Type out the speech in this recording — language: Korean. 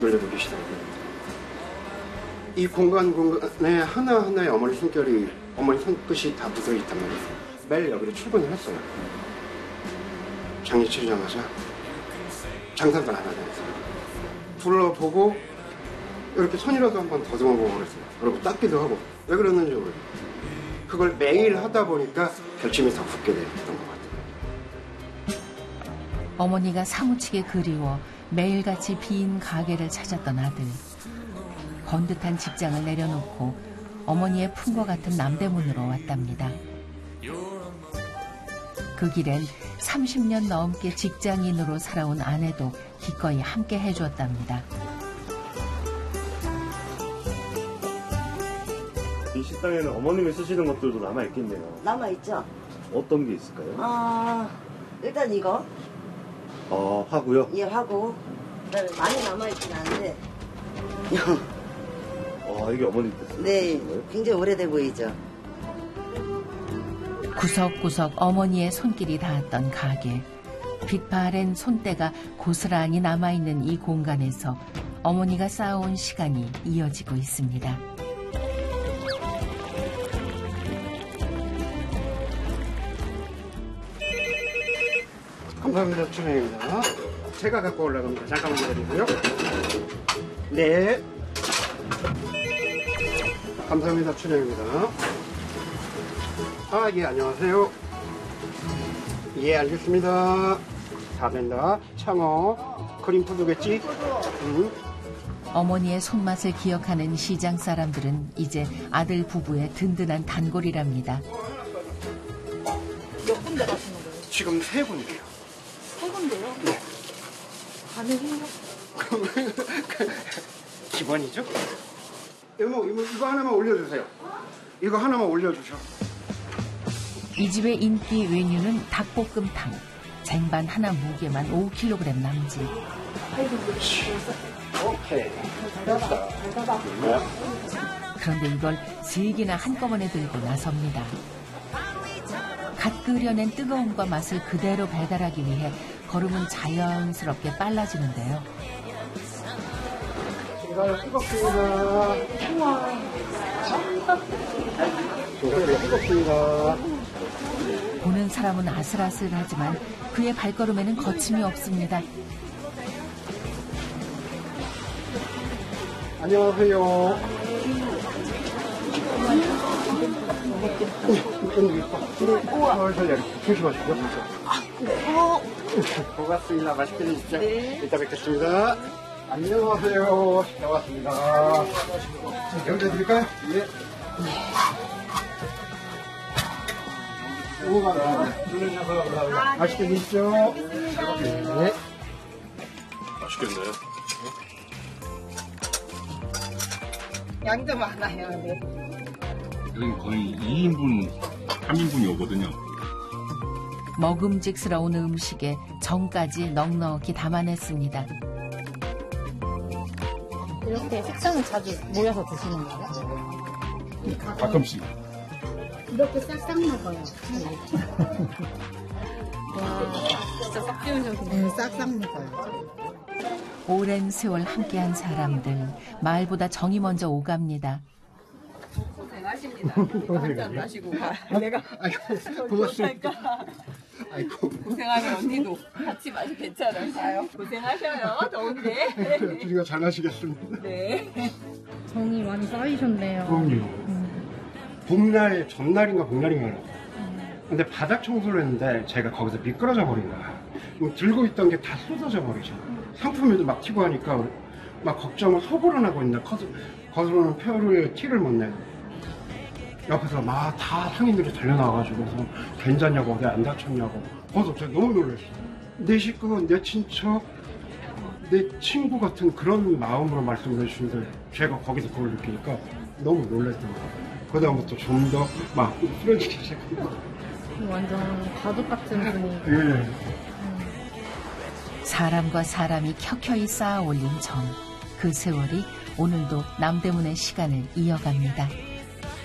놀래고 계시더라고요. 이 공간에 하나하나의 어머니 손결이, 어머니 손끝이 다 묻어있단 말이에요. 매일 여기로 출근을 했어요. 장례치르자마자 장사도 안 하면서 둘러보고 이렇게 손이라도 한번 더듬어보고 그랬어요. 그리고 닦기도 하고. 왜 그러는지 모르겠어요. 그걸 매일 하다 보니까 결심이 더 굳게 됐던 것 같아요. 어머니가 사무치게 그리워 매일같이 빈 가게를 찾았던 아들. 번듯한 직장을 내려놓고 어머니의 품과 같은 남대문으로 왔답니다. 그 길엔 30년 넘게 직장인으로 살아온 아내도 기꺼이 함께 해주었답니다. 이 식당에는 어머님이 쓰시는 것들도 남아있겠네요. 남아있죠? 어떤 게 있을까요? 일단 이거. 화구요? 예, 화구. 그다음에 많이 남아있진 않은데. 이게 어머님 때 쓰는 네, 거예요? 굉장히 오래돼 보이죠? 구석구석 어머니의 손길이 닿았던 가게. 빛바랜 손때가 고스란히 남아있는 이 공간에서 어머니가 쌓아온 시간이 이어지고 있습니다. 감사합니다. 춘향입니다. 제가 갖고 올라갑니다. 잠깐만 기다리고요. 네. 감사합니다. 춘향입니다. 예, 안녕하세요. 예, 알겠습니다. 다 된다. 창어, 크림푸드겠지? 어머니의 손맛을 기억하는 시장 사람들은 이제 아들 부부의 든든한 단골이랍니다. 몇 군데 가시는 거예요? 지금 3군데요. 3군데요? 네. 가능해요? 기본이죠? 이모, 이거 하나만 올려주세요. 이거 하나만 올려주셔. 이 집의 인기 메뉴는 닭볶음탕. 쟁반 하나 무게만 5kg 남짓. 오케이. 됐어. 그런데 이걸 3개나 한꺼번에 들고 나섭니다. 갓 끓여낸 뜨거움과 맛을 그대로 배달하기 위해 걸음은 자연스럽게 빨라지는데요. 이거 뜨겁습니다. 이거 뜨겁습니다. 보는 사람은 아슬아슬하지만 그의 발걸음에는 거침이 없습니다. 안녕하세요. 조심하시죠. 고맙습니다. 맛있게 드십시오. 네. 이따 뵙겠습니다. 안녕하세요. 반갑습니다. 연결 드릴까요? 예. 5만 원. 맛있게 드십시오. 네. 맛있겠네요. 양도 많아요. 네. 여기는 거의 2인분, 3인분이 오거든요. 먹음직스러운 음식에 정까지 넉넉히 담아냈습니다. 이렇게 식당은 자주 모여서 드시는 거예요? 가끔씩. 이렇게 싹싹 먹어요. 와, 진짜 싹 비우셨네. 네, 싹싹 먹어요. 오랜 세월 함께한 사람들, 말보다 정이 먼저 오갑니다. 고생하십니다. 한잔 마시고 가. 내가 아이고, 고맙습니다. 아이고. 고생하는 언니도 같이 마시 괜찮아요. 고생하셔요. 더운데. 우리가 잘 마시겠습니다. 네. 정이 많이 쌓이셨네요. 그럼요. 봄날 전날인가 복날인가 근데 바닥 청소를 했는데 제가 거기서 미끄러져 버린 거야. 들고 있던 게 다 쏟아져 버리죠. 상품에도 막 튀고 하니까 막 걱정을 속으로 하고 있는데 겉으로는 표를 티를 못 내고 옆에서 막 다 상인들이 달려나와가지고 그래서 괜찮냐고 어디 안 다쳤냐고 그래서 제가 너무 놀랐어요. 내 식구, 내 친척, 내 친구 같은 그런 마음으로 말씀을 해주시는데 제가 거기서 그걸 느끼니까 너무 놀랐던 거예요. 그다음부터 좀 더 막 쓰러지기 시작합니다. 완전 가족 같은 분이. 예. 사람과 사람이 켜켜이 쌓아 올린 정. 그 세월이 오늘도 남대문의 시간을 이어갑니다.